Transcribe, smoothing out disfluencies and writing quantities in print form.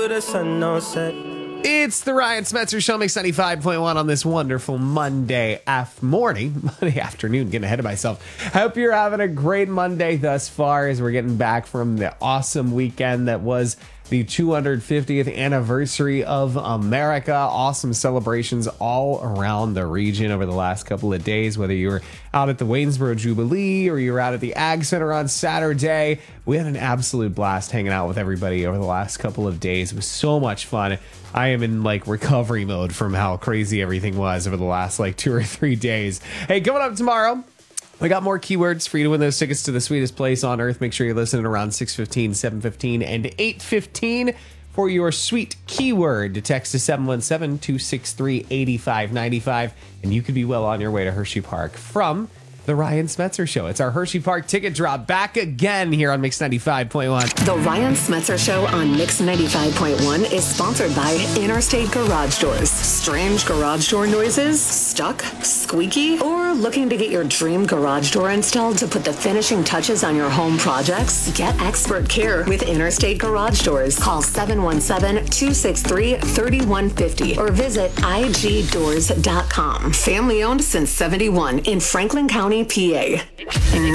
to the sun don't set. It's the Ryan Smetzer Show, Mix 95.1 on this wonderful Monday afternoon. Getting ahead of myself. Hope you're having a great Monday thus far as we're getting back from the awesome weekend that was the 250th anniversary of America. Awesome celebrations all around the region over the last couple of days, whether you were out at the Waynesboro Jubilee or you were out at the Ag Center on Saturday. We had an absolute blast hanging out with everybody over the last couple of days. It was so much fun. I am in recovery mode from how crazy everything was over the last 2 or 3 days. Hey, coming up tomorrow, we got more keywords for you to win those tickets to the sweetest place on earth. Make sure you're listening around 6:15, 7:15, and 8:15 for your sweet keyword. To text to 717-263-8595, and you could be well on your way to Hershey Park from the Ryan Smetzer Show. It's our Hershey Park ticket drop back again here on Mix 95.1. The Ryan Smetzer Show on Mix 95.1 is sponsored by Interstate Garage Doors. Strange garage door noises? Stuck? Squeaky? Or looking to get your dream garage door installed to put the finishing touches on your home projects? Get expert care with Interstate Garage Doors. Call 717-263-3150 or visit igdoors.com. Family owned since 71 in Franklin County, PA. And